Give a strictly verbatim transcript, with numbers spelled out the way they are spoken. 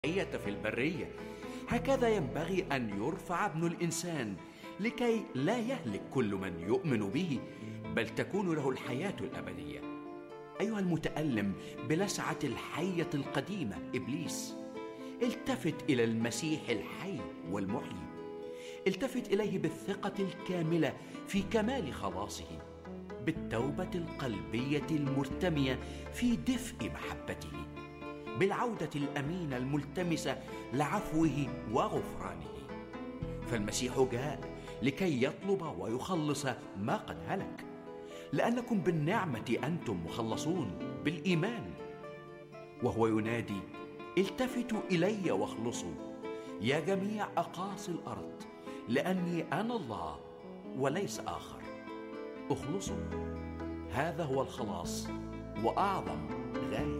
الحية في البرية. هكذا ينبغي أن يرفع ابن الإنسان، لكي لا يهلك كل من يؤمن به، بل تكون له الحياة الأبدية. أيها المتألم بلسعة الحية القديمة إبليس، التفت إلى المسيح الحي والمحيي، التفت إليه بالثقة الكاملة في كمال خلاصه، بالتوبة القلبية المرتمية في دفء محبته، بالعودة الأمينة الملتمسة لعفوه وغفرانه. فالمسيح جاء لكي يطلب ويخلص ما قد هلك، لأنكم بالنعمة أنتم مخلصون بالإيمان. وهو ينادي: التفتوا إلي واخلصوا يا جميع أقاصي الأرض، لأني أنا الله وليس آخر. اخلصوا، هذا هو الخلاص وأعظم غاية.